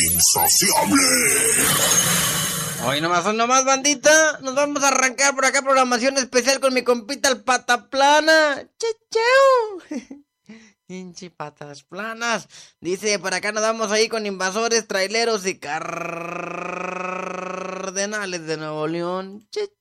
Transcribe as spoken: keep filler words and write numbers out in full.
insaciable. Hoy nomás, hoy nomás, bandita. Nos vamos a arrancar por acá programación especial con mi compita el Pataplana. ¡Checheu! Hinchi patas planas. Dice, por acá nos vamos ahí con invasores, traileros y cardenales de Nuevo León. ¡Checheu!